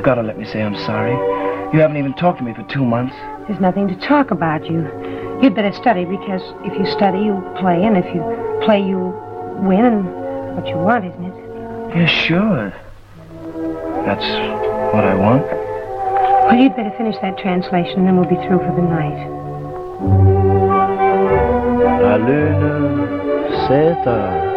You've got to let me say I'm sorry. You haven't even talked to me for 2 months. There's nothing to talk about. You'd better study, because if you study, you play, and if you play, you win, and what you want, isn't it? Yeah, sure. That's what I want. Well, you'd better finish that translation, and then we'll be through for the night. La lune s'éteint.